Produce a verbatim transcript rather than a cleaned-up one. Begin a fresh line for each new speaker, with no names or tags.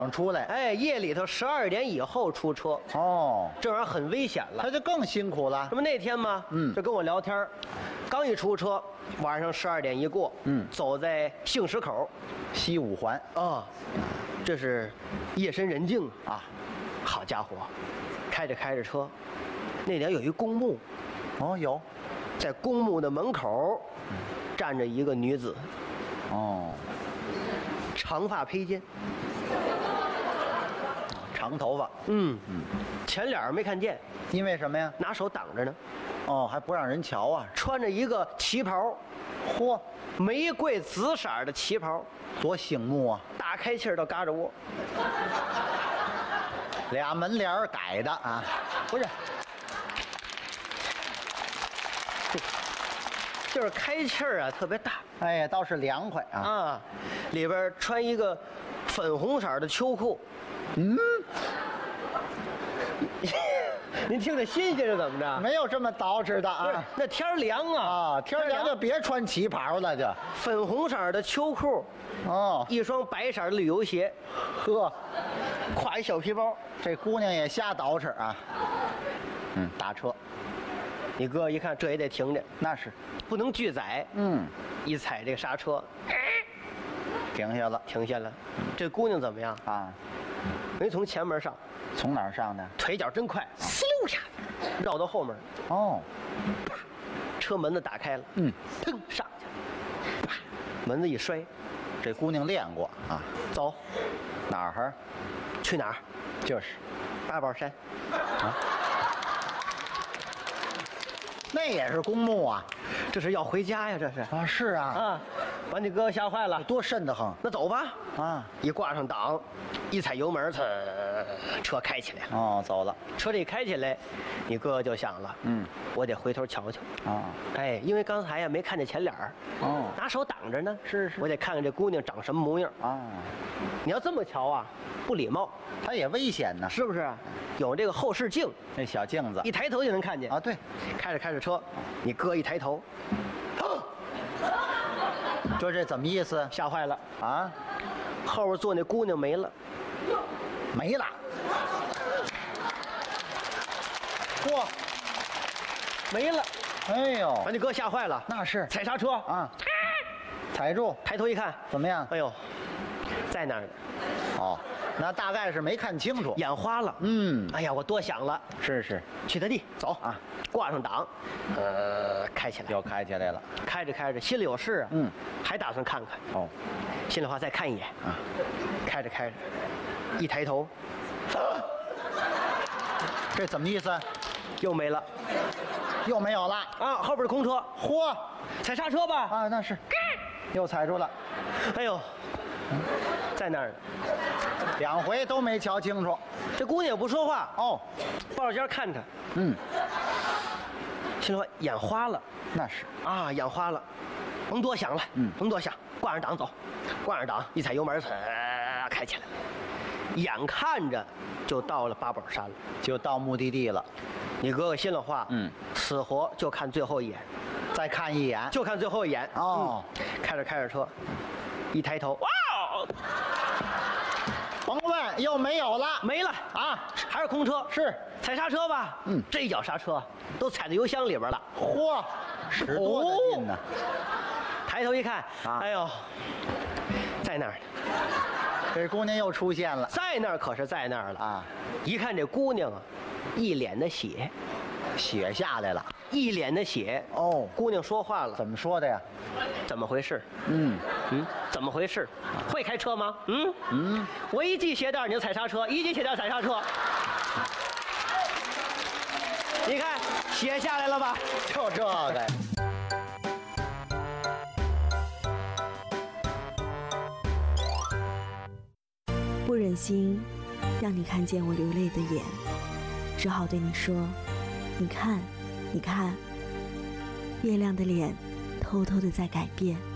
出来。
哎，夜里头十二点以后出车，
哦，
这玩意儿很危险了。
他就更辛苦了
这。不那天吗？
嗯
就跟我聊天儿，刚一出车，晚上十二点一过，
嗯
走在杏石口，
西五环
啊，这是夜深人静啊。
啊，
好家伙，开着开着车，那点有一公墓，
哦有，
在公墓的门口站着一个女子，
哦，
长发披肩，
长头发，
嗯嗯，前脸儿没看见，
因为什么呀？
拿手挡着呢，
哦，还不让人瞧啊。
穿着一个旗袍，
嚯，
玫瑰紫色儿的旗袍，
多醒目啊！
大开气儿到嘎吱窝。
俩门帘儿改的啊，
不是，就是开气儿啊，特别大
哎呀，倒是凉快啊。
啊，里边穿一个粉红色的秋裤。
嗯，
您听着新鲜是怎么着？
没有这么捯饬的
不是
啊。
那天儿凉啊
啊，天儿凉就别穿旗袍了，就。
粉红色的秋裤，
哦，
一双白色的旅游鞋，
呵，
挎一小皮包。
这姑娘也瞎捯饬啊。嗯，打车，
你哥一看这也得停着，
那是。
不能拒载，
嗯，
一踩这个刹车，
停下了
停下了。这姑娘怎么样？
啊。
没从前门上，
从哪儿上的？
腿脚真快，嗖一下绕到后门，
哦，
车门子打开了，
嗯，
腾上去，啪，门子一摔，
这姑娘练过啊。
走，
哪儿？
去哪儿？
就是，
八宝山。
那也是公墓啊。
这是要回家呀，这是
啊，是啊，
啊，把你哥吓坏了。
多瘆得慌
那走吧，
啊。
一挂上档，一踩油门，呲，车开起来了。
哦，走了。
车这一开起来，你哥就想了，
嗯，
我得回头瞧瞧。
啊，
哎，因为刚才呀没看见前脸儿，
哦，
拿手挡着呢。
是是
我得看看这姑娘长什么模样。
啊，
你要这么瞧啊，不礼貌，
他也危险呢。
是不是？有这个后视镜，
那小镜子
一抬头就能看见。
啊，对，
开着开着车，你哥一抬头，
说这怎么意思
吓坏了，
啊？
后边坐那姑娘没了。
没了。嚯，
没了，
哎呦
把，你哥吓坏了。
那是
踩刹车，
啊，踩住，
抬头一看，
怎么样？
哎呦，在那儿呢，
哦，那大概是没看清楚。
眼花了。
嗯，
哎呀，我多想了，
是是，
去他地走
啊，
挂上档，呃，开起来。
又开起来了。
开着开着，心里有事啊，
嗯，
还打算看看，
哦，
心里话再看一眼。
啊，
开着开着，一抬头，
这怎么意思？
又没了
又没有了。
啊！后边是空车，
嚯，
踩刹车吧。
啊，那是，又踩住了，
哎呦，在那儿呢。
两回都没瞧清楚。
这姑娘也不说话，
哦，
抱着肩看他，
嗯，
心里话眼花了
那是，
啊，眼花了，甭多想了，
嗯
甭多想，挂上档走，挂上档，一踩油门，呲，开起来了，眼看着就到了八宝山了。
就到目的地了。
你哥哥心里话，
嗯，
死活就看最后一眼，
再看一眼。
就看最后一眼。
哦
嗯，开着开着车，一抬头，哇，
甭问，又没有了。
没了
啊，
还是空车。
是，
踩刹车吧，
嗯
这一脚刹车都踩到油箱里边了。
嚯，使多大劲呢？
抬头一看，
啊
哎呦，在那儿呢，
这姑娘又出现了
在那儿可是在那儿了。
啊，
一看这姑娘啊，一脸的血，
血下来了。
一脸的血。
哦，
姑娘说话了，
怎么说的呀？
怎么回事？
嗯
嗯，怎么回事？会开车吗？嗯
嗯，
我一系鞋带你就踩刹车，一系鞋带踩刹车。你看血下来了吧？
就这个呀。
不忍心让你看见我流泪的眼，只好对你说：“你看，你看，月亮的脸偷偷的在改变。”